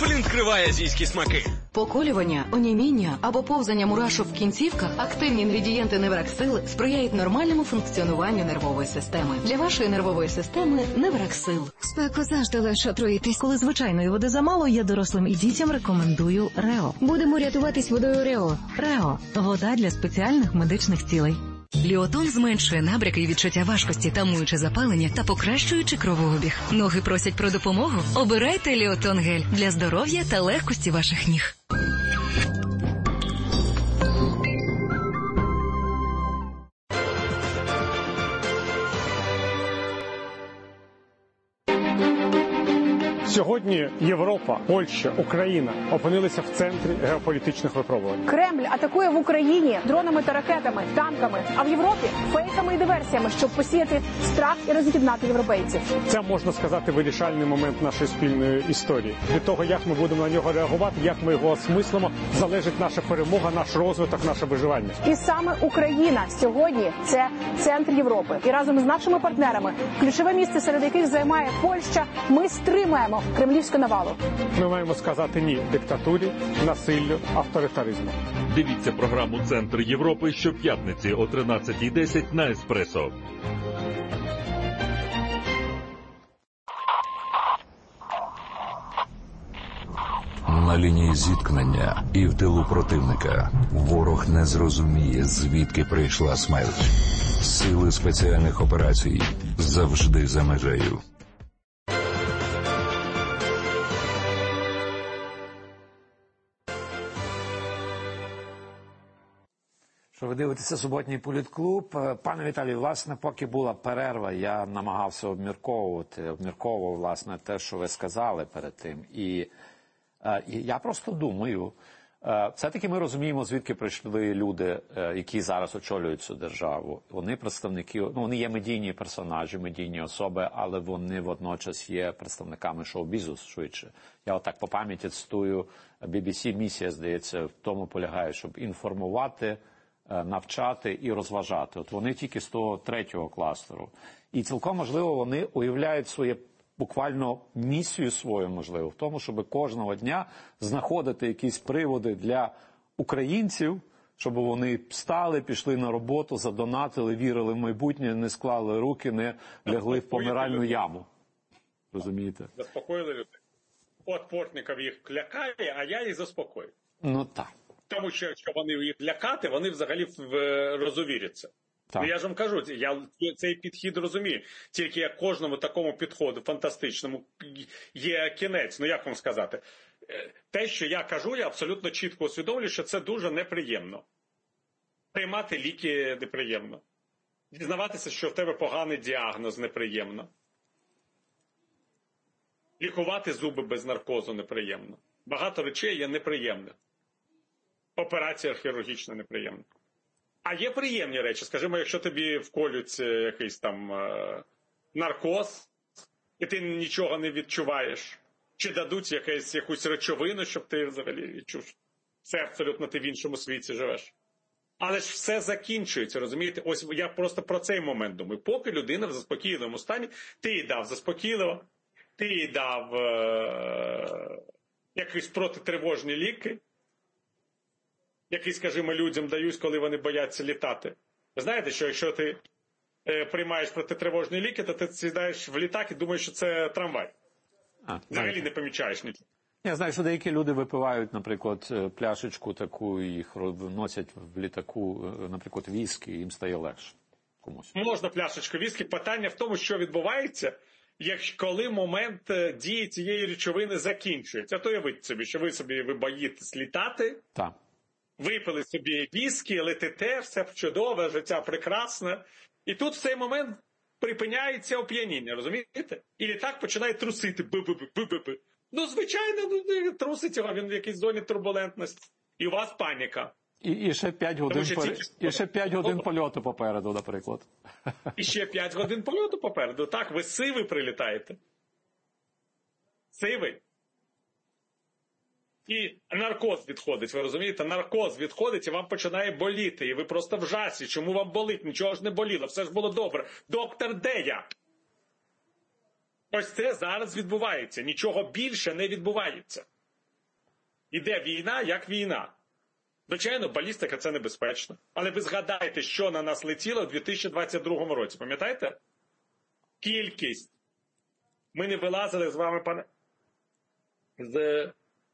Сплін вкриває азійські смаки. Поколювання, оніміння або повзання мурашок в кінцівках – активні інгредієнти Невраксил сприяють нормальному функціонуванню нервової системи. Для вашої нервової системи Невраксил. Спеку завжди легше отруїтись. Коли звичайної води замало, я дорослим і дітям рекомендую Рео. Будемо рятуватись водою Рео. Рео – вода для спеціальних медичних цілей. Ліотон зменшує набряки і відчуття важкості, тамуючи запалення та покращуючи кровообіг. Ноги просять про допомогу? Обирайте Ліотон гель для здоров'я та легкості ваших ніг. Сьогодні Європа, Польща, Україна опинилися в центрі геополітичних випробувань. Кремль атакує в Україні дронами та ракетами, танками, а в Європі фейками і диверсіями, щоб посіяти страх і роз'єднати європейців. Це, можна сказати, вирішальний момент нашої спільної історії. Від того, як ми будемо на нього реагувати, як ми його осмислимо, залежить наша перемога, наш розвиток, наше виживання. І саме Україна сьогодні – це центр Європи. І разом з нашими партнерами, ключове місце, серед яких займає Польща, ми стримаємо кремлівську навалу. Ми маємо сказати ні диктатурі, насиллю, авторитаризму. Дивіться програму «Центр Європи» щоп'ятниці о 13:10 на Еспресо. На лінії зіткнення і в тилу противника ворог не зрозуміє, звідки прийшла смерть. Сили спеціальних операцій завжди за межею. Що ви дивитеся суботній політклуб. Пане Віталію, власне, поки була перерва, я намагався обмірковував, власне, те, що ви сказали перед тим. І я просто думаю, все-таки ми розуміємо, звідки прийшли люди, які зараз очолюють цю державу. Вони представники, вони є медійні персонажі, медійні особи, але вони водночас є представниками шоу-бізу швидше. Я отак по пам'яті цитую BBC, місія, здається, в тому полягає, щоб інформувати, навчати і розважати. От вони тільки з того третього кластеру. І цілком можливо вони уявляють своє буквально місію свою, можливо, в тому, щоб кожного дня знаходити якісь приводи для українців, щоб вони встали, пішли на роботу, задонатили, вірили в майбутнє, не склали руки, не лягли в помиральну яму. Розумієте? Заспокоїли людей. От Портніков їх лякає, а я їх заспокою. Ну так. Тому що, якщо вони їх лякати, вони взагалі розувіряться. Ну, я ж вам кажу, я цей підхід розумію. Тільки як кожному такому підходу фантастичному є кінець. Ну, як вам сказати? Те, що я кажу, я абсолютно чітко усвідомлюю, що це дуже неприємно. Приймати ліки неприємно. Дізнаватися, що в тебе поганий діагноз неприємно. Лікувати зуби без наркозу неприємно. Багато речей є неприємних. Операція хірургічна неприємна. А є приємні речі. Скажімо, якщо тобі вколють якийсь там наркоз, і ти нічого не відчуваєш, чи дадуть якусь речовину, щоб ти взагалі відчув. Це абсолютно ти в іншому світі живеш. Але ж все закінчується, розумієте? Ось я просто про цей момент думаю. Поки людина в заспокійливому стані, ти їй дав заспокійливо, ти їй дав якісь протитривожні ліки, які, скажімо, людям дають, коли вони бояться літати. Ви знаєте, що якщо ти приймаєш протитривожні ліки, то ти сідаєш в літак і думаєш, що це трамвай. Взагалі не помічаєш нічого. Я знаю, що деякі люди випивають, наприклад, пляшечку таку, їх носять в літаку, наприклад, віскі, і їм стає легше комусь. Можна пляшечку віскі. Питання в тому, що відбувається, коли момент дії цієї речовини закінчується. А то уявіть собі, що ви боїтесь літати. Так. Випили собі віскі, летите, все чудове, життя прекрасне. І тут в цей момент припиняється оп'яніння, розумієте? І літак починає трусити. Бу-бу-бу-бу-бу. Ну, звичайно, трусить його, він в якійсь зоні турбулентності. І у вас паніка. І ще 5 годин, ще 5 годин польоту попереду, наприклад. І ще 5 годин польоту попереду. Так, ви сивий прилітаєте. Сивий. І наркоз відходить, ви розумієте? Наркоз відходить і вам починає боліти. І ви просто в жасі. Чому вам болить? Нічого ж не боліло, все ж було добре. Доктор, де я? Ось це зараз відбувається. Нічого більше не відбувається. Іде війна, як війна. Звичайно, балістика – це небезпечно. Але ви згадайте, що на нас летіло у 2022 році. Пам'ятаєте? Кількість. Ми не вилазили з вами, пане, з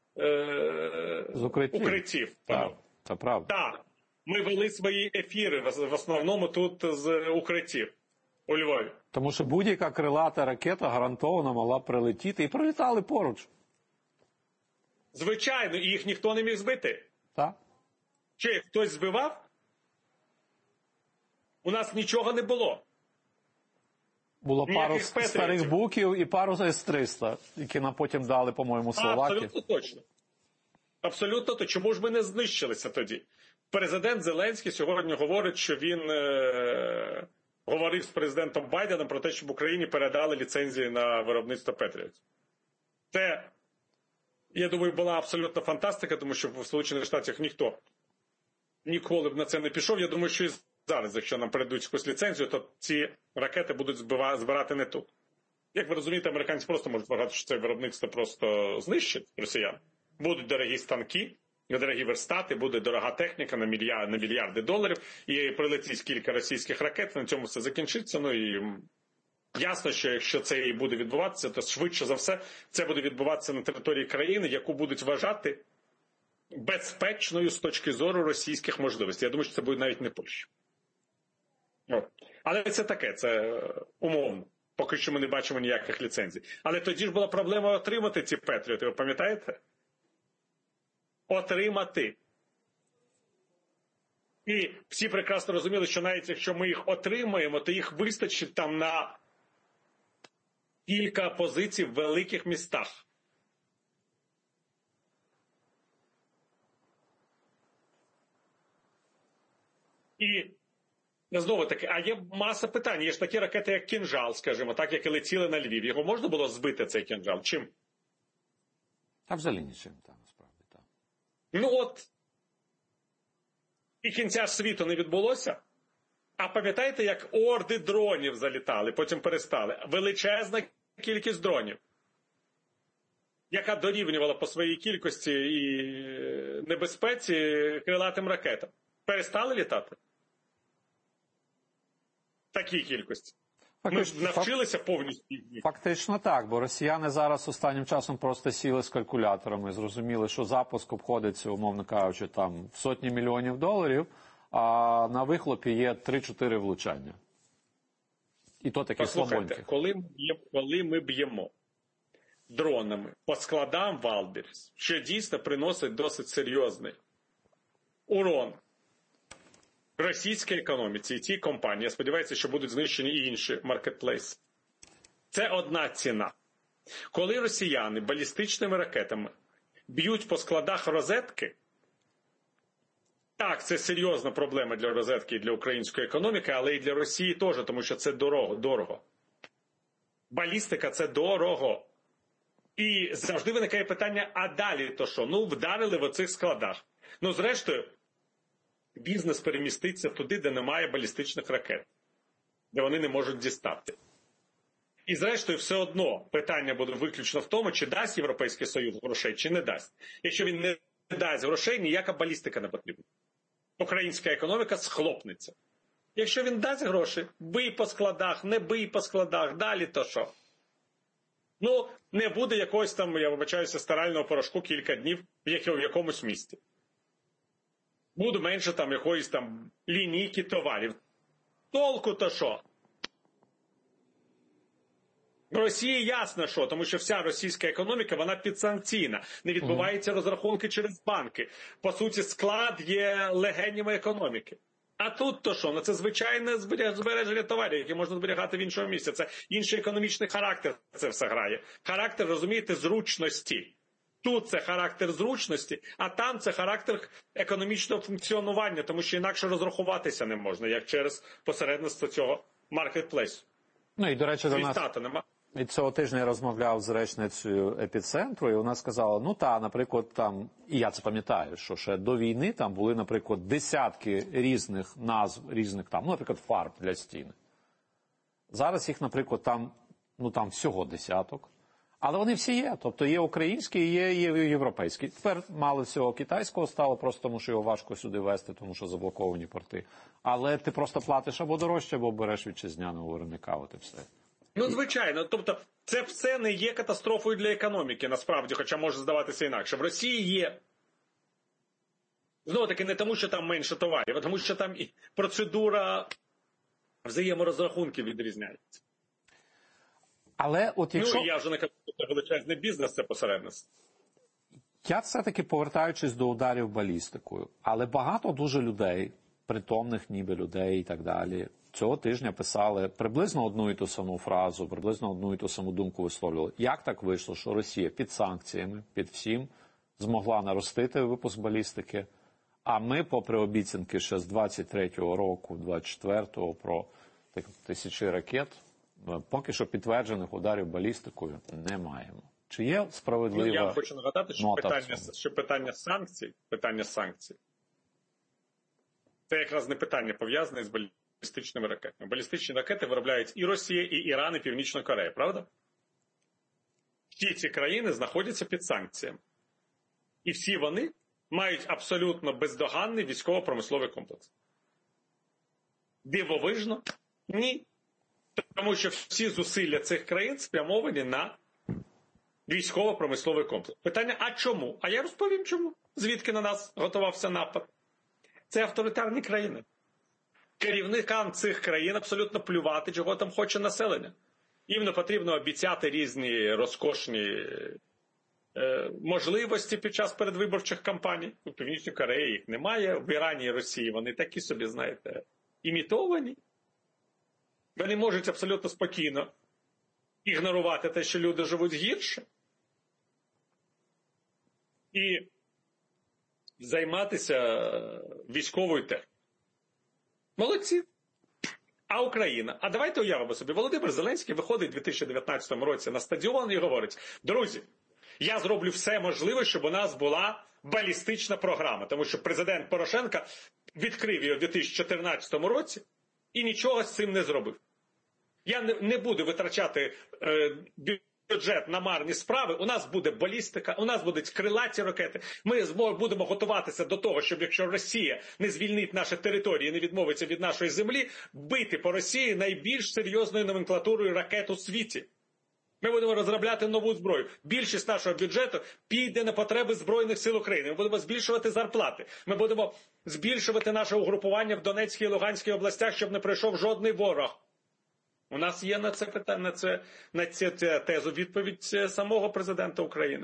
укриттів. Так, це правда. Так. Ми вели свої ефіри, в основному тут з укриттів у Львові. Тому що будь-яка крилата ракета гарантовано могла прилетіти і прилітали поруч. Звичайно, і їх ніхто не міг збити. Так. Чи хтось збивав? У нас нічого не було. Було пару Ніяких старих буків і пару С-300, які нам потім дали, по-моєму, словаки. Абсолютно точно. Абсолютно то. Чому ж ми не знищилися тоді? Президент Зеленський сьогодні говорить, що він говорив з президентом Байденом про те, щоб Україні передали ліцензії на виробництво Петріотів. Це, я думаю, була абсолютна фантастика, тому що в Сполучених Штатах ніхто ніколи б на це не пішов. Я думаю, що і зараз, якщо нам передадуть якусь ліцензію, то ці ракети будуть збирати не тут. Як ви розумієте, американці просто можуть вважати, що це виробництво просто знищить росіян. Будуть дорогі станки, дорогі верстати, буде дорога техніка на мільярди доларів, і прилетить кілька російських ракет, на цьому все закінчиться. Ну і ясно, що якщо це і буде відбуватися, то швидше за все це буде відбуватися на території країни, яку будуть вважати безпечною з точки зору російських можливостей. Я думаю, що це буде навіть не Польща. Але це таке, це умовно. Поки що ми не бачимо ніяких ліцензій. Але тоді ж була проблема отримати ці Петріоти, ви пам'ятаєте? Отримати. І всі прекрасно розуміли, що навіть якщо ми їх отримаємо, то їх вистачить там на кілька позицій в великих містах. І знову таки, а є маса питань. Є ж такі ракети, як «Кінжал», скажімо, так, які летіли на Львів. Його можна було збити, цей «Кінжал»? Чим? А взагалі нічим, там, насправді, так. Ну от, і кінця ж світу не відбулося. А пам'ятаєте, як орди дронів залітали, потім перестали? Величезна кількість дронів, яка дорівнювала по своїй кількості і небезпеці крилатим ракетам. Перестали літати? Такій кількості. Ми навчилися повністю. Фактично так, бо росіяни зараз останнім часом просто сіли з калькуляторами, зрозуміли, що запуск обходиться, умовно кажучи, там в сотні мільйонів доларів, а на вихлопі є 3-4 влучання. І то такі слабонькі. Коли ми б'ємо дронами по складам Валберіс, що дійсно приносить досить серйозний урон російській економіці і цій компанії, я сподіваюся, що будуть знищені і інші маркетплейси. Це одна ціна. Коли росіяни балістичними ракетами б'ють по складах розетки, так, це серйозна проблема для розетки і для української економіки, але і для Росії теж, тому що це дорого. Балістика – це дорого. І завжди виникає питання, а далі то що? Ну, вдарили в оцих складах. Ну, зрештою, бізнес переміститься туди, де немає балістичних ракет, де вони не можуть дістати. І зрештою, все одно питання буде виключно в тому, чи дасть Європейський Союз грошей, чи не дасть. Якщо він не дасть грошей, ніяка балістика не потрібна. Українська економіка схлопнеться. Якщо він дасть гроші, бий по складах, не бий по складах, далі то що? Ну, не буде якогось там, я вибачаюся, стирального порошку кілька днів в якомусь місті. Буде менше там якоїсь там лінійки товарів. Толку то що? В Росії ясно що, тому що вся російська економіка, вона підсанкційна. Не відбуваються розрахунки через банки. По суті, склад є легенями економіки. А тут то що? Ну це звичайне збереження товарів, які можна зберігати в іншому місці. Це інший економічний характер це все грає. Характер, розумієте, зручності. Тут це характер зручності, а там це характер економічного функціонування, тому що інакше розрахуватися не можна, як через посередництво цього маркетплейсу. Ну і, до речі, до нас і цього тижня я розмовляв з речницею епіцентру, і вона сказала, ну та, наприклад, там, і я це пам'ятаю, що ще до війни там були, наприклад, десятки різних назв, різних там, ну, наприклад, фарб для стін. Зараз їх, наприклад, там, ну там всього десяток. Але вони всі є. Тобто є українські і є європейські. Тепер мало всього китайського стало, просто тому що його важко сюди везти, тому що заблоковані порти. Але ти просто платиш або дорожче, або береш вітчизняного виробника, от і все. Ну, звичайно. Тобто це все не є катастрофою для економіки, насправді, хоча може здаватися інакше. В Росії є. Знову-таки не тому, що там менше товарів, а тому, що там і процедура взаєморозрахунків відрізняється. Але от якщо... Ну, я вже не кажу, що це величезний бізнес, це посередництво. Я все-таки повертаючись до ударів балістикою, але багато дуже людей, притомних ніби людей і так далі, цього тижня писали приблизно одну і ту саму фразу, приблизно одну і ту саму думку висловлювали. Як так вийшло, що Росія під санкціями, під всім, змогла наростити випуск балістики, а ми, попри обіцянки ще з 23-го року, 24-го, про тисячі ракет, поки що підтверджених ударів балістикою не маємо. Чи є справедлива нота? Я хочу нагадати, що питання санкцій, це якраз не питання пов'язане з балістичними ракетами. Балістичні ракети виробляють і Росія, і Іран, і Північна Корея, правда? Всі ці країни знаходяться під санкціями. І всі вони мають абсолютно бездоганний військово-промисловий комплекс. Дивовижно? Ні. Тому що всі зусилля цих країн спрямовані на військово-промисловий комплекс. Питання, а чому? А я розповім чому. Звідки на нас готувався напад? Це авторитарні країни. Керівникам цих країн абсолютно плювати, чого там хоче населення. Їм не потрібно обіцяти різні розкошні можливості під час передвиборчих кампаній. У Північній Кореї їх немає, в Ірані і Росії вони такі собі, знаєте, імітовані. Вони можуть абсолютно спокійно ігнорувати те, що люди живуть гірше, і займатися військовою технікою. Молодці. А Україна? А давайте уявимо собі, Володимир Зеленський виходить у 2019 році на стадіон і говорить: друзі, я зроблю все можливе, щоб у нас була балістична програма. Тому що президент Порошенко відкрив її у 2014 році і нічого з цим не зробив. Я не буду витрачати бюджет на марні справи. У нас буде балістика, у нас будуть крилаті ракети. Ми будемо готуватися до того, щоб якщо Росія не звільнить наші території, не відмовиться від нашої землі, бити по Росії найбільш серйозною номенклатурою ракет у світі. Ми будемо розробляти нову зброю. Більшість нашого бюджету піде на потреби Збройних сил України. Ми будемо збільшувати зарплати. Ми будемо збільшувати наше угрупування в Донецькій і Луганській областях, щоб не прийшов жодний ворог. У нас є на це питання, на цю тезу відповідь самого президента України.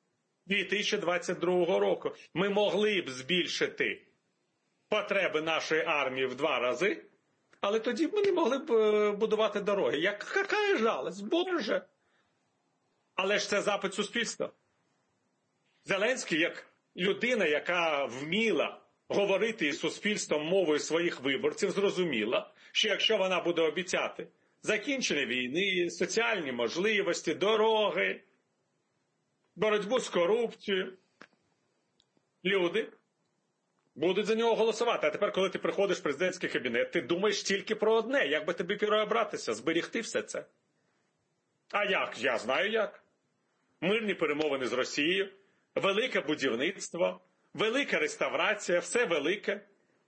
2022 року ми могли б збільшити потреби нашої армії в 2 рази, але тоді б ми не могли б будувати дороги. Яка жалость, Боже! Але ж це запит суспільства. Зеленський, як людина, яка вміла говорити із суспільством мовою своїх виборців, зрозуміла, що якщо вона буде обіцяти закінчення війни, соціальні можливості, дороги, боротьбу з корупцією, люди будуть за нього голосувати. А тепер, коли ти приходиш в президентський кабінет, ти думаєш тільки про одне, як би тобі переобратися, зберігти все це. А як? Я знаю як. Мирні перемовини з Росією, велике будівництво, велика реставрація, все велике.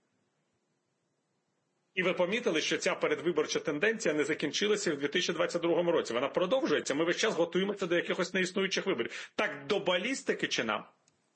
І ви помітили, що ця передвиборча тенденція не закінчилася в 2022 році. Вона продовжується. Ми весь час готуємося до якихось неіснуючих виборів. Так до балістики чи нам?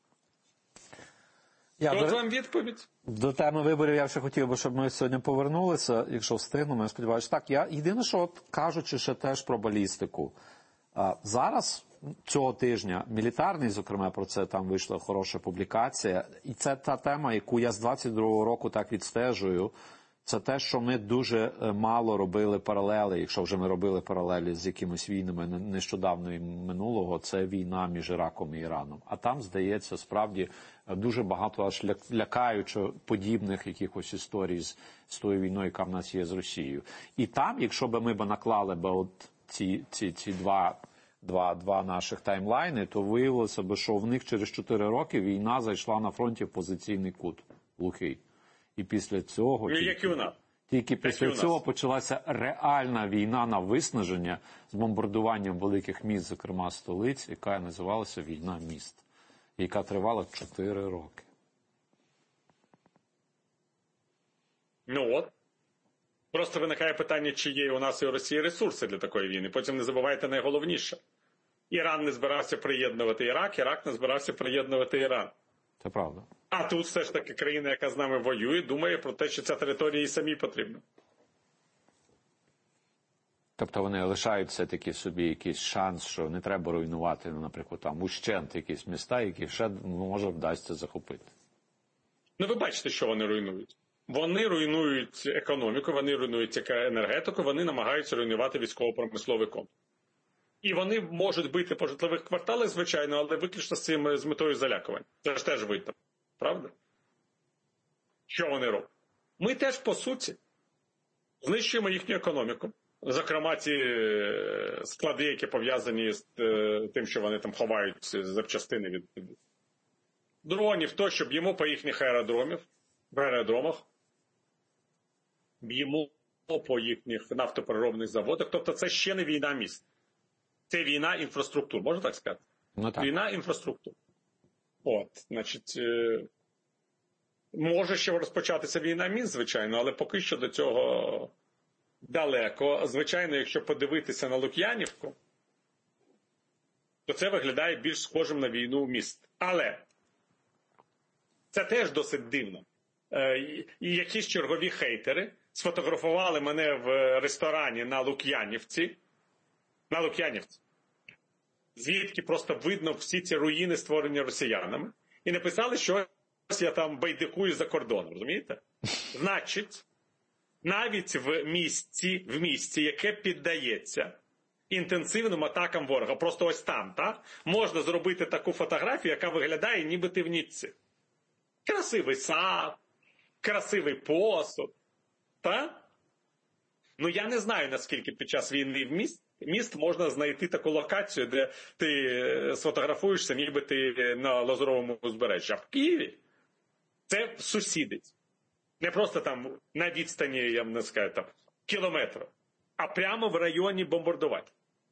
От вам відповідь. До теми виборів я ще хотів би, щоб ми сьогодні повернулися, якщо встигнемо, я сподіваюся. Так, я єдине, що от, кажучи ще теж про балістику. Зараз, цього тижня, мілітарний, зокрема, про це там вийшла хороша публікація, і це та тема, яку я з 22-го року так відстежую, це те, що ми дуже мало робили паралели, якщо вже ми робили паралелі з якимись війнами нещодавно і минулого, це війна між Іраком і Іраном. А там, здається, справді дуже багато аж лякаючо подібних якихось історій з тою війною, яка в нас є з Росією. І там, якщо б ми наклали б от ці два наших таймлайни, то виявилося б, що в них через 4 роки війна зайшла на фронті в позиційний кут глухий. І після цього... Як і у нас. Тільки після цього почалася реальна війна на виснаження з бомбардуванням великих міст, зокрема столиць, яка називалася «Війна міст», яка тривала 4 роки. Ну от. Просто виникає питання, чи є у нас і у Росії ресурси для такої війни. Потім не забувайте найголовніше. Іран не збирався приєднувати Ірак, Ірак не збирався приєднувати Іран. Це правда. А тут все ж таки країна, яка з нами воює, думає про те, що ця територія їй самій потрібна. Тобто вони лишають все-таки собі якийсь шанс, що не треба руйнувати, наприклад, там ущент якісь міста, які ще, може, вдасться захопити. Ну ви бачите, що вони руйнують. Вони руйнують економіку, вони руйнують енергетику, вони намагаються руйнувати військово-промисловий комплекс. І вони можуть бити по житлових кварталах, звичайно, але виключно з метою залякування. Це ж теж видно. Правда? Що вони роблять? Ми теж, по суті, знищуємо їхню економіку. Зокрема, ці склади, які пов'язані з тим, що вони там ховають запчастини від дронів, то, що б'ємо по їхніх аеродромах, б'ємо по їхніх нафтопереробних заводах. Тобто це ще не війна міст. Це війна інфраструктур, можна так сказати? Ну, так. Війна інфраструктур. От, значить, може ще розпочатися війна міст, звичайно, але поки що до цього далеко. Звичайно, якщо подивитися на Лук'янівку, то це виглядає більш схожим на війну міст. Але це теж досить дивно. І якісь чергові хейтери сфотографували мене в ресторані на Лук'янівці, звідки просто видно всі ці руїни, створені росіянами, і написали, що я там байдикую за кордоном, розумієте? Значить, навіть в місті, яке піддається інтенсивним атакам ворога, просто ось там, так, можна зробити таку фотографію, яка виглядає ніби ти в Ніцці. Красивий сад, красивий посуд, так? Ну, я не знаю, наскільки під час війни в міст можна знайти таку локацію, де ти сфотографуєшся, ніби ти на Лазуровому узбережжі. А в Києві це сусідець. Не просто там на відстані, я б не скажу, там, кілометру, а прямо в районі бомбардувати.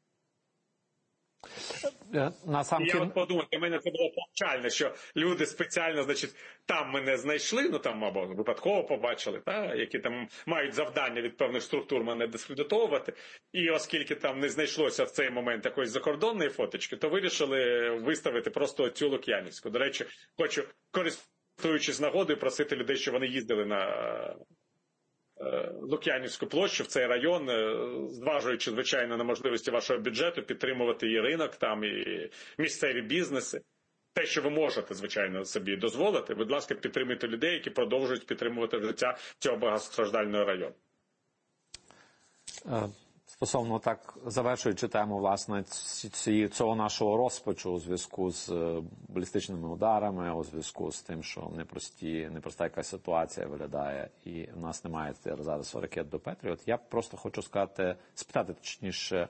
Я от подумав, для мене це було повчально, що люди спеціально, значить, там мене знайшли, ну там або випадково побачили, які там мають завдання від певних структур мене дискредитовувати, і оскільки там не знайшлося в цей момент якоїсь закордонної фоточки, то вирішили виставити просто цю Лук'янівську. До речі, хочу, користуючись нагодою, просити людей, щоб вони їздили на Лук'янівську площу, в цей район, зважуючи, звичайно, на можливості вашого бюджету, підтримувати і ринок там, і місцеві бізнеси. Те, що ви можете, звичайно, собі дозволити, будь ласка, підтримуйте людей, які продовжують підтримувати життя цього багатостраждального району. Стосовно так, завершуючи тему, власне, цього нашого розпачу у зв'язку з балістичними ударами, у зв'язку з тим, що непроста якась ситуація виглядає, і в нас немає зараз ракет до Петріот, я просто хочу спитати точніше,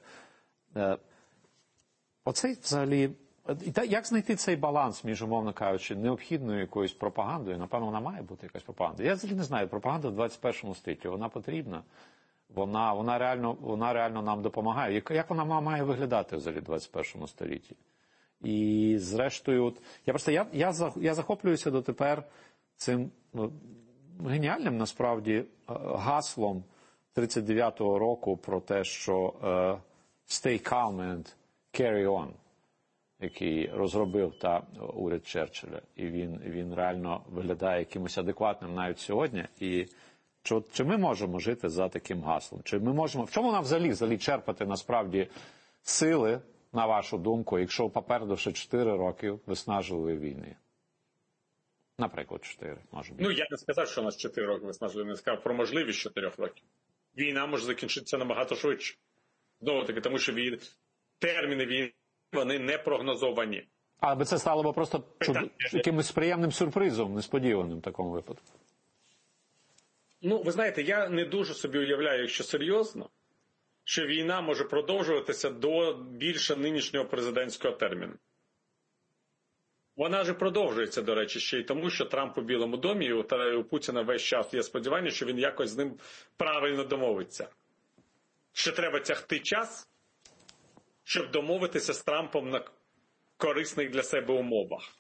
оцей взагалі, як знайти цей баланс між, умовно кажучи, необхідною якоюсь пропагандою? Напевно, вона має бути якась пропаганда. Я взагалі не знаю, пропаганда в 21 столітті, вона потрібна? Вона реально нам допомагає. Як вона має виглядати взагалі в 21 столітті? І зрештою, я захоплююся дотепер цим геніальним, насправді, гаслом 39-го року про те, що «Stay calm and carry on», який розробив уряд Черчилля. І він реально виглядає якимось адекватним навіть сьогодні. І чи ми можемо жити за таким гаслом? Чи ми можемо, в чому нам взагалі черпати насправді сили, на вашу думку, якщо попереду ще 4 роки виснажливої війни? Наприклад, 4, може бути. Ну, я не сказав, що у нас 4 роки виснажливої, не сказав про можливість 4 років. Війна може закінчитися набагато швидше. Знову-таки, тому що терміни війни, вони не прогнозовані. Але це стало б просто якимось приємним сюрпризом, несподіваним в такому випадку. Ну, ви знаєте, я не дуже собі уявляю, якщо серйозно, що війна може продовжуватися до більше нинішнього президентського терміну. Вона ж продовжується, до речі, ще й тому, що Трамп у Білому домі, і у Путіна весь час є сподівання, що він якось з ним правильно домовиться. Що треба тягти час, щоб домовитися з Трампом на корисних для себе умовах.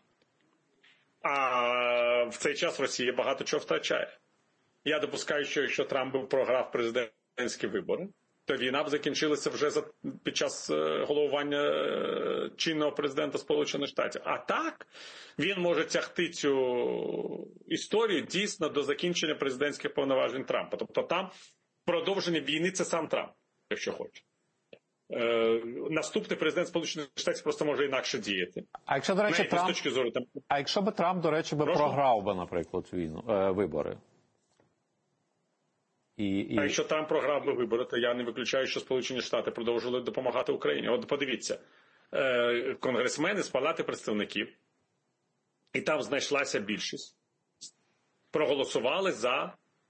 А в цей час Росія багато чого втрачає. Я допускаю, що якщо Трамп би програв президентські вибори, то війна б закінчилася вже під час головування чинного президента Сполучених Штатів. А так, він може тягти цю історію дійсно до закінчення президентських повноважень Трампа. Тобто там продовження війни – це сам Трамп, якщо хоче. Наступний президент Сполучених Штатів просто може інакше діяти. А якщо, до речі, Трамп... з точки зору, там... А якщо б Трамп, до речі, програв би, наприклад, вибори? А якщо Трамп програв би вибори, то я не виключаю, що Сполучені Штати продовжували допомагати Україні. От подивіться, конгресмени з Палати представників, і там знайшлася більшість, проголосували за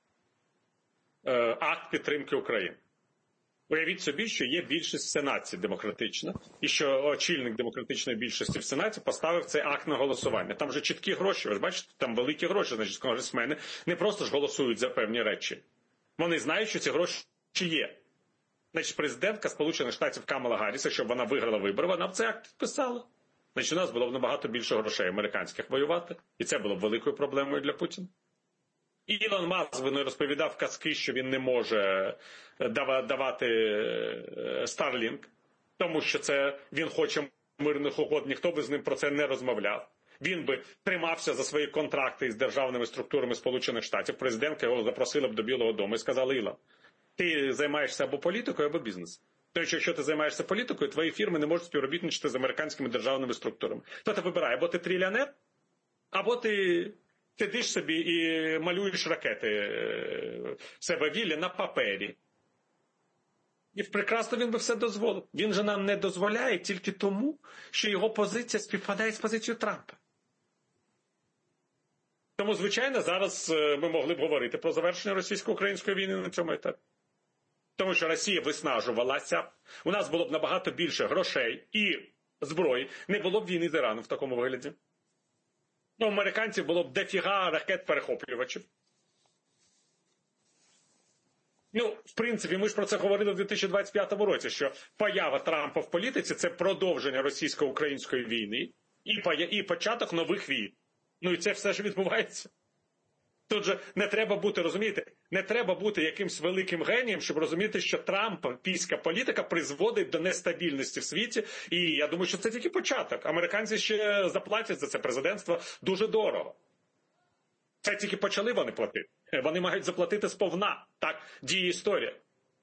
акт підтримки України. Уявіть собі, що є більшість в Сенаті демократична, і що очільник демократичної більшості в Сенаті поставив цей акт на голосування. Там вже чіткі гроші, ви ж бачите, там великі гроші, значить конгресмени не просто ж голосують за певні речі. Вони знають, що ці гроші є. Значить, президентка Сполучених Штатів Камала Гарріс, якщо б вона виграла вибори, вона б цей акт підписала. Значить, у нас було б набагато більше грошей американських воювати, і це було б великою проблемою для Путіна. Ілон Маск розповідав казки, що він не може давати Starlink, тому що він хоче мирних угод, ніхто би з ним про це не розмовляв. Він би тримався за свої контракти із державними структурами Сполучених Штатів. Президентка його запросила б до Білого дому і сказала: Ілон, ти займаєшся або політикою, або бізнесом. Тобто, якщо ти займаєшся політикою, твої фірми не можуть співробітничати з американськими державними структурами. То ти вибирай, або ти трильйонер, або ти сидиш собі і малюєш ракети в себе віллі на папері. І прекрасно він би все дозволив. Він же нам не дозволяє тільки тому, що його позиція співпадає з позицією Трампа. Тому, звичайно, зараз ми могли б говорити про завершення російсько-української війни на цьому етапі. Тому що Росія виснажувалася, у нас було б набагато більше грошей і зброї, не було б війни з Іраном в такому вигляді. У американців було б дофіга ракет-перехоплювачів. В принципі, ми ж про це говорили в 2025 році, що поява Трампа в політиці – це продовження російсько-української війни і початок нових війн. І це все ж відбувається. Тут же не треба бути, розумієте, не треба бути якимсь великим генієм, щоб розуміти, що трампівська політика призводить до нестабільності в світі. І я думаю, що це тільки початок. Американці ще заплатять за це президентство дуже дорого. Це тільки почали вони платити. Вони мають заплатити сповна. Так діє історія.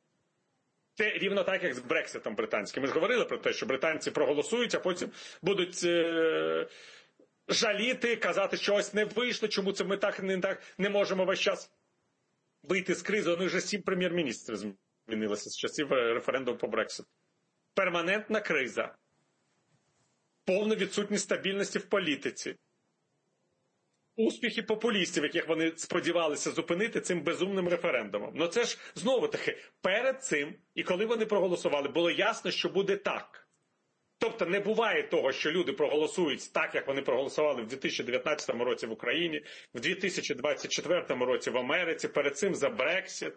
Це рівно так, як з Брекситом британським. Ми ж говорили про те, що британці проголосують, а потім будуть жаліти, казати, що ось не вийшло, чому це ми так не можемо весь час вийти з кризи. У них вже 7 прем'єр-міністрів змінилося з часів референдуму по Брекситу. Перманентна криза. Повна відсутність стабільності в політиці. Успіхи популістів, яких вони сподівалися зупинити цим безумним референдумом. Це ж, знову-таки, перед цим, і коли вони проголосували, було ясно, що буде так. Тобто не буває того, що люди проголосують так, як вони проголосували в 2019 році в Україні, в 2024 році в Америці, перед цим за Брексит.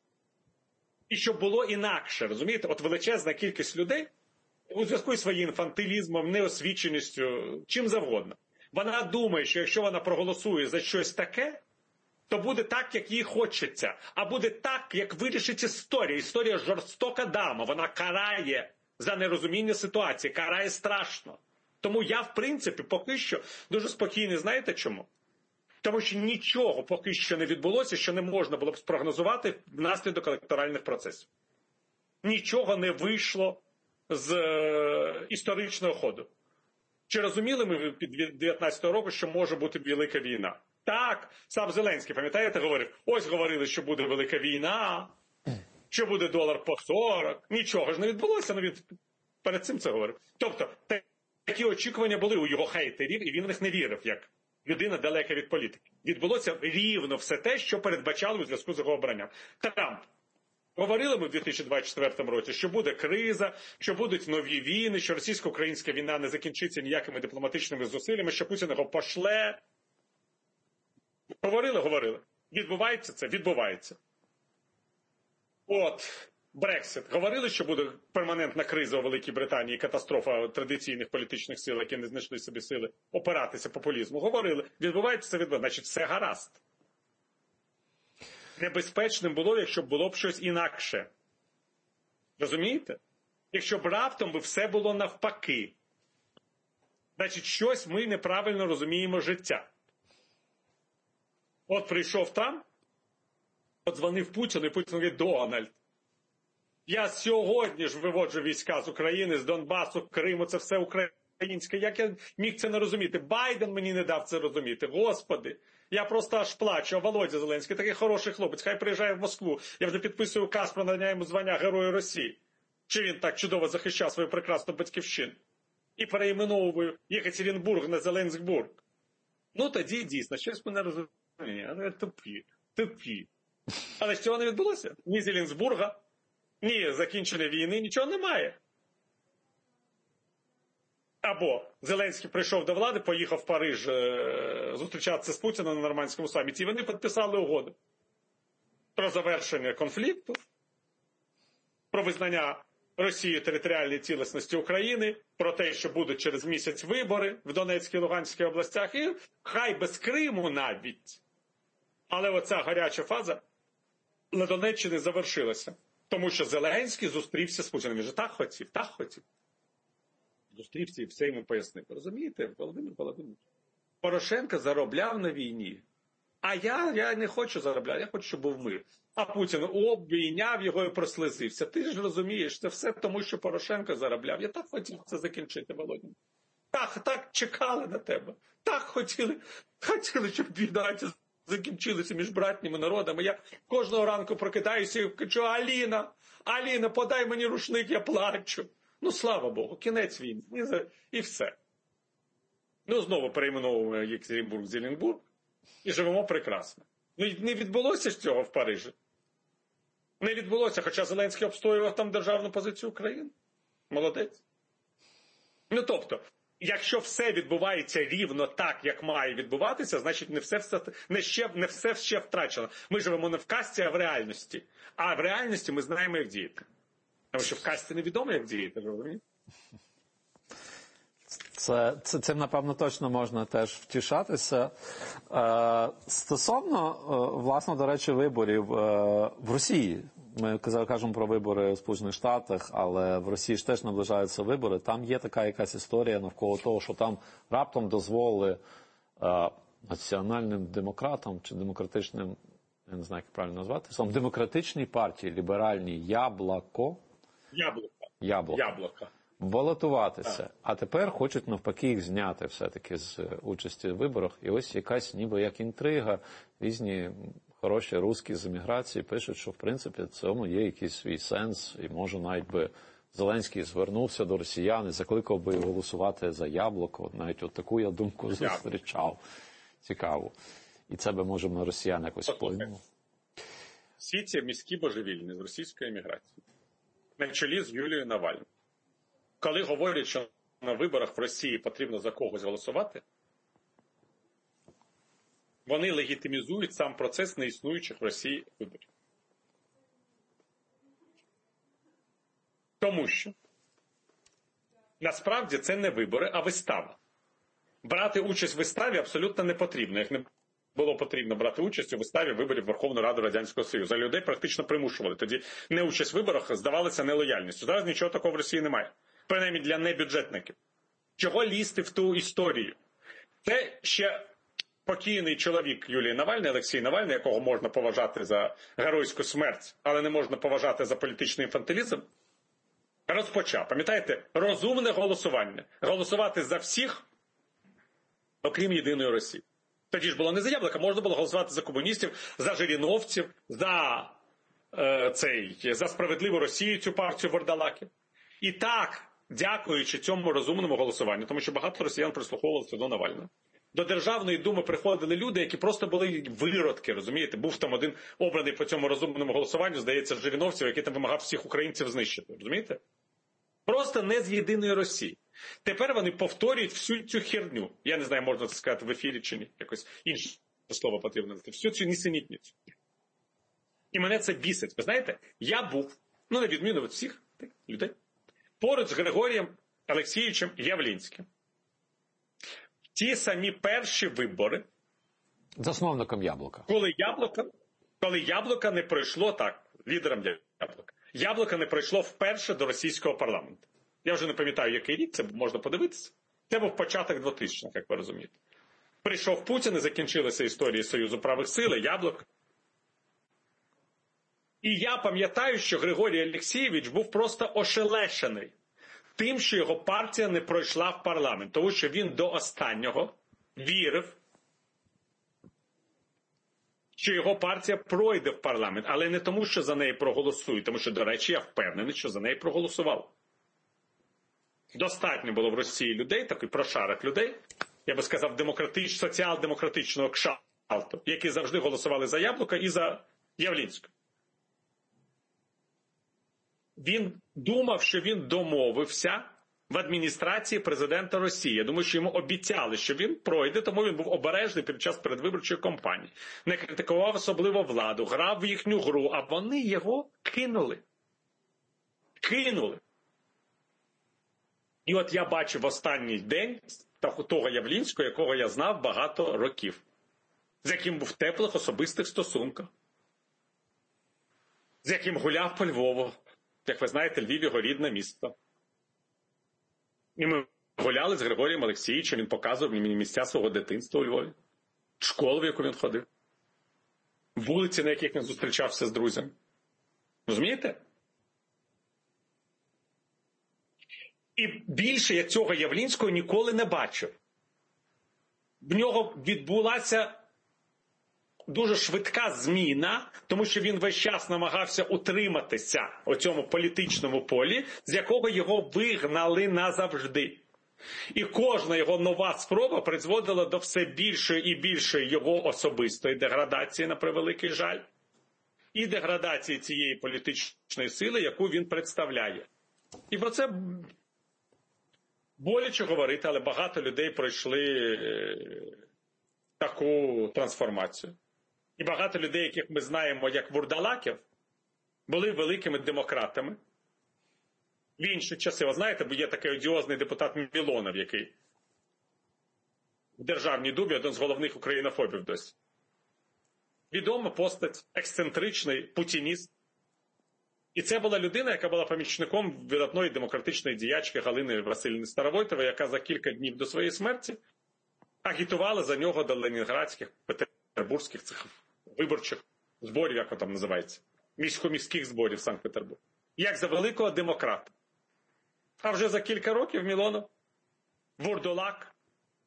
І щоб було інакше, розумієте? От величезна кількість людей у зв'язку із своїм інфантилізмом, неосвіченістю, чим завгодно. Вона думає, що якщо вона проголосує за щось таке, то буде так, як їй хочеться. А буде так, як вирішить історія. Історія жорстока дама, вона карає за нерозуміння ситуації, карає страшно. Тому я, в принципі, поки що дуже спокійний. Знаєте чому? Тому що нічого поки що не відбулося, що не можна було б спрогнозувати внаслідок електоральних процесів. Нічого не вийшло з історичного ходу. Чи розуміли ми під 2019 року, що може бути велика війна? Так, сам Зеленський, пам'ятаєте, говорив, ось говорили, що буде велика війна, що буде долар по 40. Нічого ж не відбулося, він перед цим це говорив. Тобто, такі очікування були у його хейтерів, і він в них не вірив, як людина далека від політики. Відбулося рівно все те, що передбачали у зв'язку з його обранням. Трамп Говорили ми в 2024 році, що буде криза, що будуть нові війни, що російсько-українська війна не закінчиться ніякими дипломатичними зусиллями, що Путін його пошле. Говорили. Відбувається це? Відбувається. От, Брексит. Говорили, що буде перманентна криза у Великій Британії, катастрофа традиційних політичних сил, які не знайшли собі сили опиратися популізму. Говорили. Відбувається це? Відбувається. Значить, все гаразд. Небезпечним було, якщо б було б щось інакше. Розумієте? Якщо б раптом би все було навпаки. Значить, щось ми неправильно розуміємо життя. От прийшов там, подзвонив Путіну, і Путін говорить: Дональд, я сьогодні ж виводжу війська з України, з Донбасу, Криму, це все українське. Як я міг це не розуміти? Байден мені не дав це розуміти. Господи, я просто аж плачу. А Володя Зеленський такий хороший хлопець, хай приїжджає в Москву. Я вже підписую указ про надання йому звання Герою Росії. Чи він так чудово захищав свою прекрасну батьківщину? І перейменовую Єкатеринбург на Зеленськбург. Ну тоді дійсно, щось мене розуміє. Але тупі. Але ж цього не відбулося. Ні Зеленськбурга, ні закінчення війни, нічого немає. Або Зеленський прийшов до влади, поїхав в Париж зустрічатися з Путіним на нормандському саміті, і вони підписали угоду про завершення конфлікту, про визнання Росії територіальної цілісності України, про те, що будуть через місяць вибори в Донецькій і Луганській областях, і хай без Криму навіть. Але оця гаряча фаза на Донеччині завершилася. Тому що Зеленський зустрівся з Путіним. Він же так хотів. Зустрівся і все йому пояснив. Розумієте, Володимир Володимирович? Порошенко заробляв на війні. А я не хочу заробляти, я хочу, щоб був мир. А Путін обвійняв його і прослизився. Ти ж розумієш, це все тому, що Порошенко заробляв. Я так хотів це закінчити, Володимир. Так чекали на тебе. Так хотіли, щоб війна закінчилися між братніми народами. Я кожного ранку прокидаюся і кажу: Аліна, подай мені рушник, я плачу. Ну, слава Богу, кінець війни. І все. Ну, знову перейменовуємо Єкатеринбург в Зеленбург і живемо прекрасно. Ну, не відбулося ж цього в Парижі. Не відбулося, хоча Зеленський обстоював там державну позицію України. Молодець. Ну, тобто, якщо все відбувається рівно так, як має відбуватися, значить не все ще втрачено. Ми живемо не в казці, а в реальності. А в реальності ми знаємо, як діяти. Тому що в казці невідомо, як діяти, розумієте? Цим, напевно, точно можна теж втішатися. Стосовно, власне, до речі, виборів в Росії. Ми кажемо про вибори в Сполучених Штатах, але в Росії ж теж наближаються вибори. Там є така якась історія навколо того, що там раптом дозволили національним демократам чи демократичним, я не знаю, як правильно назвати, саме демократичній партії, ліберальній Яблоко. Балотуватися. А тепер хочуть навпаки їх зняти все-таки з участі в виборах. І ось якась ніби як інтрига. Різні хороші русські з еміграції пишуть, що в принципі в цьому є якийсь свій сенс. І може навіть би Зеленський звернувся до росіян і закликав би голосувати за Яблоко. Навіть от таку я думку зустрічав. Цікаво. І це би, може, на росіян якось вплинуло. Всі ці міські божевільні з російської еміграції. На чолі з Юлією Навальною. Коли говорять, що на виборах в Росії потрібно за когось голосувати, вони легітимізують сам процес неіснуючих в Росії виборів. Тому що насправді це не вибори, а вистава. Брати участь в виставі абсолютно не потрібно. Як не було потрібно брати участь у виставі виборів Верховної Ради Радянського Союзу. А людей практично примушували. Тоді неучасть в виборах здавалася нелояльністю. Зараз нічого такого в Росії немає. Принаймні для небюджетників. Чого лізти в ту історію? Це ще покійний чоловік Юлії Навальної, Олексій Навальний, якого можна поважати за геройську смерть, але не можна поважати за політичний інфантилізм, розпочав, пам'ятаєте, розумне голосування. Голосувати за всіх, окрім єдиної Росії. Тоді ж було не за Яблока, можна було голосувати за комуністів, за жириновців, за справедливу Росію, цю партію вурдалаків. І так, дякуючи цьому розумному голосуванню, тому що багато росіян прислуховувалися до Навального, До Державної думи приходили люди, які просто були виродки, розумієте? Був там один обраний по цьому розумному голосуванню, здається, Жириновців, який там вимагав всіх українців знищити, розумієте? Просто не з єдиної Росії. Тепер вони повторюють всю цю херню. Я не знаю, можна це сказати в ефірі чи ні. Якось інше слово потрібно. Всю цю нісенітницю. І мене це бісить. Ви знаєте, я був, на відміну від всіх людей, поруч з Григорієм Олексійовичем Явлінським. Ті самі перші вибори. Засновником Яблука. Коли Яблука не пройшло, так, лідером Яблука. Яблука не пройшло вперше до російського парламенту. Я вже не пам'ятаю, який рік, це можна подивитися. Це був початок 2000-х, як ви розумієте. Прийшов Путін і закінчилася історія Союзу правих сил, Яблук. І я пам'ятаю, що Григорій Олексійович був просто ошелешений тим, що його партія не пройшла в парламент. Тому що він до останнього вірив, що його партія пройде в парламент. Але не тому, що за неї проголосують. Тому що, до речі, я впевнений, що за неї проголосував. Достатньо було в Росії людей, такий прошарок людей, я би сказав, соціал-демократичного кшалту, які завжди голосували за Яблука і за Явлінського. Він думав, що він домовився в адміністрації президента Росії. Я думаю, що йому обіцяли, що він пройде, тому він був обережний під час передвиборчої кампанії. Не критикував особливо владу, грав в їхню гру, а вони його кинули. Кинули. І от я бачив останній день того Явлінського, якого я знав багато років, з яким був в теплих особистих стосунках, з яким гуляв по Львову. Як ви знаєте, Львів – його рідне місто. І ми гуляли з Григорієм Олексійовичем, він показував мені місця свого дитинства у Львові, школу, в яку він ходив, вулиці, на яких він зустрічався з друзями. Розумієте? І більше я цього Явлінського ніколи не бачив. В нього відбулася дуже швидка зміна, тому що він весь час намагався утриматися у цьому політичному полі, з якого його вигнали назавжди. І кожна його нова спроба призводила до все більшої і більшої його особистої деградації, на превеликий жаль, і деградації цієї політичної сили, яку він представляє. І про це боляче говорити, але багато людей пройшли таку трансформацію. І багато людей, яких ми знаємо як вурдалаків, були великими демократами. В інші часи, ви знаєте, бо є такий одіозний депутат Мілонов, який в Державній думі один з головних українофобів досі. Відома постать, ексцентричний путініст. І це була людина, яка була помічником видатної демократичної діячки Галини Василівни Старовойтової, яка за кілька днів до своєї смерті агітувала за нього до ленінградських, петербурзьких цих виборчих зборів, як воно там називається, міських зборів Санкт-Петербургу. Як за великого демократа. А вже за кілька років Мілонов, вурдалак,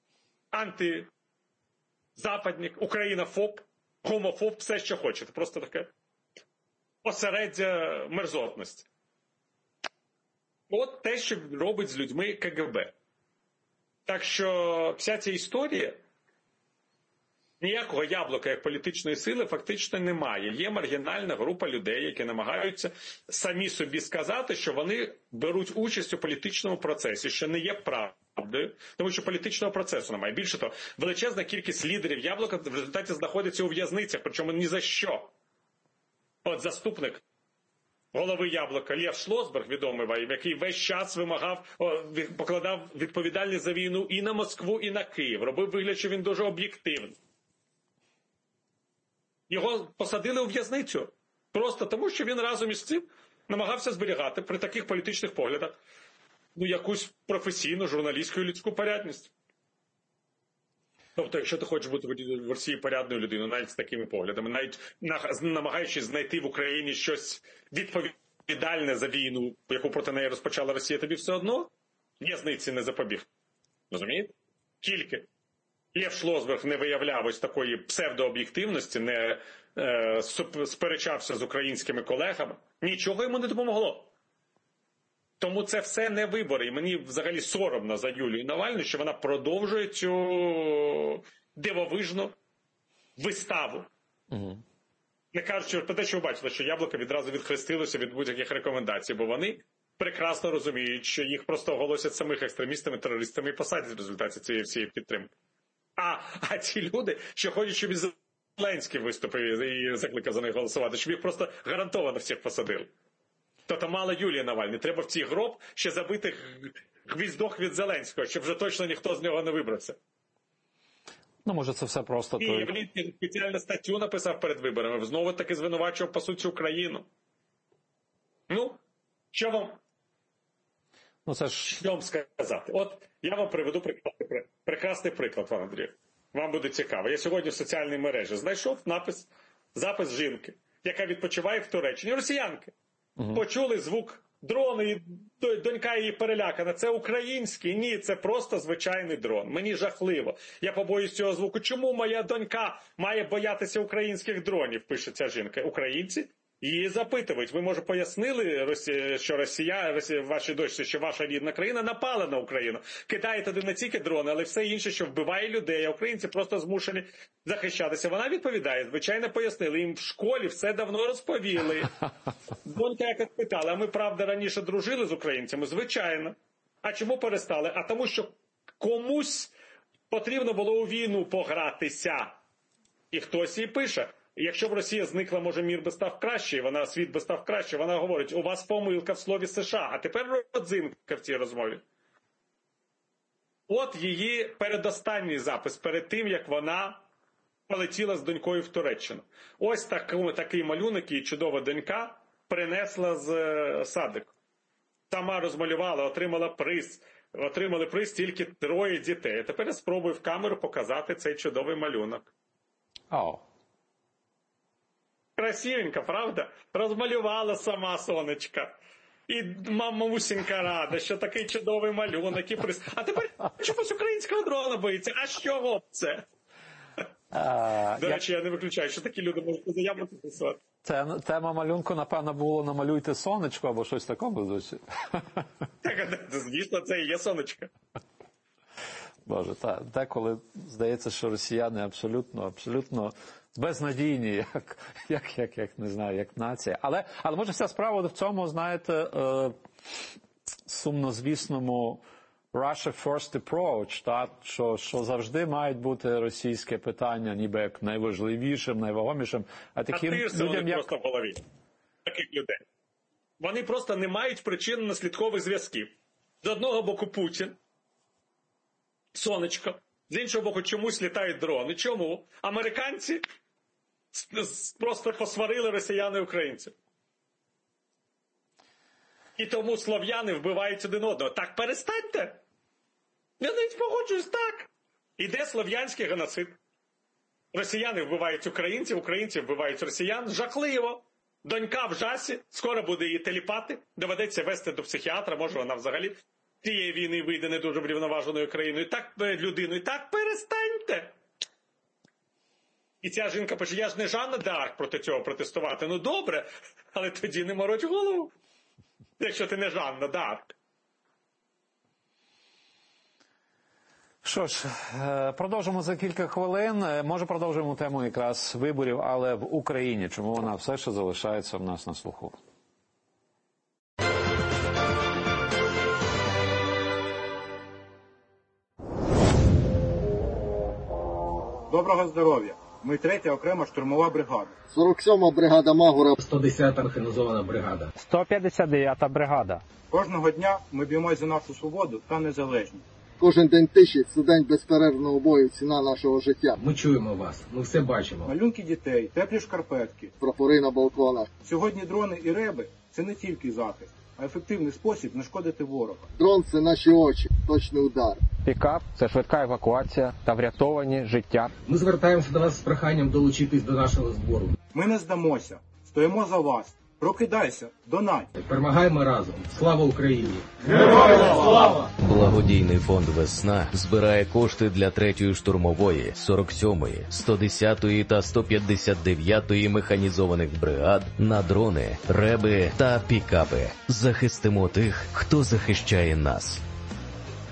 антизападник, українофоб, гомофоб, все, що хочете. Просто таке осереддя мерзотності. От те, що робить з людьми КГБ. Так що вся ця історія, ніякого Яблука як політичної сили фактично немає. Є маргінальна група людей, які намагаються самі собі сказати, що вони беруть участь у політичному процесі, що не є правдою, тому що політичного процесу немає. Більше того, величезна кількість лідерів Яблука в результаті знаходиться у в'язницях, причому ні за що. От заступник голови Яблука Лев Шлосберг, відомий, який весь час покладав відповідальність за війну і на Москву, і на Київ. Робив вигляд, що він дуже об'єктивний. Його посадили у в'язницю. Просто тому, що він разом із цим намагався зберігати при таких політичних поглядах якусь професійну журналістську і людську порядність. Тобто, якщо ти хочеш бути в Росії порядною людиною, навіть з такими поглядами, навіть намагаючись знайти в Україні щось відповідальне за війну, яку проти неї розпочала Росія, тобі все одно в'язниці не запобіг. Розумієте? Тільки Лев Шлосберг не виявляв ось такої псевдооб'єктивності, не сперечався з українськими колегами, нічого йому не допомогло. Тому це все не вибори. І мені взагалі соромно за Юлію Навальну, що вона продовжує цю дивовижну виставу. Угу. Не кажучи про те, що ви бачили, що Яблуко відразу відхрестилося від будь-яких рекомендацій, бо вони прекрасно розуміють, що їх просто оголосять самих екстремістами, терористами і посадять в результаті цієї всієї підтримки. А ці люди, що хочуть, щоб і Зеленський виступив і закликав за них голосувати, щоб їх просто гарантовано всіх посадили. Тобто мало Юлії Навальної. Треба в цей гроб ще забити гвіздок від Зеленського, щоб вже точно ніхто з нього не вибрався. Ну, може, це все просто... І він спеціальну статтю написав перед виборами. Знову таки звинувачував, по суті, Україну. Ну, що вам... Ну, це ж... Що вам сказати? От я вам приведу прекрасний приклад, пан Андрій. Вам буде цікаво. Я сьогодні в соціальній мережі знайшов запис жінки, яка відпочиває в Туреччині. Росіянки. Почули звук дрона, і донька її перелякана. Це український? Ні, це просто звичайний дрон. Мені жахливо. Я побоюсь цього звуку. Чому моя донька має боятися українських дронів, пише ця жінка. Українці її запитують. Ви, може, пояснили, що вашій дочці, що ваша рідна країна напала на Україну? Кидає туди не тільки дрони, але все інше, що вбиває людей, а українці просто змушені захищатися. Вона відповідає, звичайно, пояснили. Їм в школі все давно розповіли. Донька якось питала, а ми, правда, раніше дружили з українцями? Звичайно. А чому перестали? А тому, що комусь потрібно було у війну погратися. І хтось їй пише, якщо б Росія зникла, може мір би став краще, світ би став краще. Вона говорить, у вас помилка в слові США, а тепер родзинка в цій розмові. От її передостанній запис, перед тим, як вона полетіла з донькою в Туреччину. Ось такий малюнок і чудова донька принесла з садику. Сама розмалювала, отримали приз тільки 3 дітей. А тепер я спробую в камеру показати цей чудовий малюнок. Красивенько, правда? Розмалювала сама сонечка. І мамусінька рада, що такий чудовий малюнок. А тепер чогось українського дрона боїться. А з чого б це? До речі, я не виключаю, що такі люди можуть заяву писати. Тема малюнку, напевно, було «Намалюйте сонечко» або щось такого. Так, звісно, це і є сонечко. Боже, деколи здається, що росіяни абсолютно безнадійні, як не знаю, як нація. Але може вся справа в цьому, знаєте, сумнозвісному Russia First Approach, так? Що завжди мають бути російське питання, ніби як найважливішим, найвагомішим. А таким людям, просто в голові таких людей. Вони просто не мають причинно-наслідкових зв'язків. З одного боку Путін, сонечко, з іншого боку чомусь літають дрони. Чому? Американці просто посварили росіян і українців. І тому слов'яни вбивають один одного. Так перестаньте! Я навіть погоджуюсь, так. Іде слов'янський геноцид. Росіяни вбивають українців, українці вбивають росіян. Жахливо! Донька в жасі, скоро буде її теліпати, доведеться вести до психіатра, може вона взагалі цієї війни вийде не дуже врівноваженою країною. Так, людиною, так перестаньте! І ця жінка пише, я ж не Жанна д'Арк проти цього протестувати. Ну добре, але тоді не мороч голову, якщо ти не Жанна д'Арк. Що ж, продовжимо за кілька хвилин. Може, продовжимо тему якраз виборів, але в Україні. Чому вона все ще залишається в нас на слуху? Доброго здоров'я. Ми 3-я окрема штурмова бригада. 47-ма бригада Магура. 110-та механізована бригада. 159-та бригада. Кожного дня ми б'ємось за нашу свободу та незалежність. Кожен день тиші – це день безперервного бою, ціна нашого життя. Ми чуємо вас, ми все бачимо. Малюнки дітей, теплі шкарпетки. Прапори на балконах. Сьогодні дрони і реби – це не тільки захист, а ефективний спосіб нашкодити ворога. Дрон – це наші очі, точний удар. Пікап – це швидка евакуація та врятовані життя. Ми звертаємося до вас з проханням долучитись до нашого збору. Ми не здамося, стоїмо за вас. Прокидайся, донать. Перемагаємо разом. Слава Україні! Героям слава! Благодійний фонд «Весна» збирає кошти для 3-ї штурмової, 47-ї, 110-ї та 159-ї механізованих бригад на дрони, реби та пікапи. Захистимо тих, хто захищає нас.